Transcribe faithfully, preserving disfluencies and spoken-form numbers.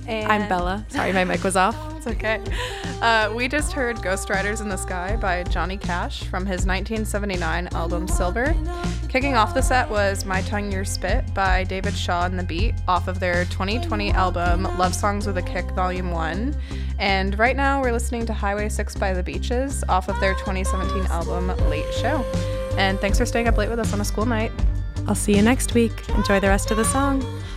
And I'm Bella. Sorry, my mic was off. It's okay. Uh, we just heard Ghost Riders in the Sky by Johnny Cash from his nineteen seventy-nine album Silver. Kicking off the set was My Tongue Your Spit by David Shaw and the Beat off of their twenty twenty album Love Songs with a Kick Volume one. And right now we're listening to Highway six by the Beaches off of their twenty seventeen album Late Show. And thanks for staying up late with us on a school night. I'll see you next week. Enjoy the rest of the song.